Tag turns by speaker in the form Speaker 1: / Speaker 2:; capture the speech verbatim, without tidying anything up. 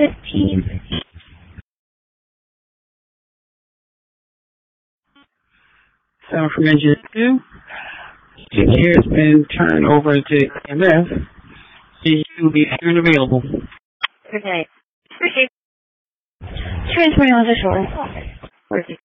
Speaker 1: fifteen.
Speaker 2: So from engine two, the gear has been turned over to E M F. She will be soon available.
Speaker 1: Good night. Appreciate it. Transferring officer.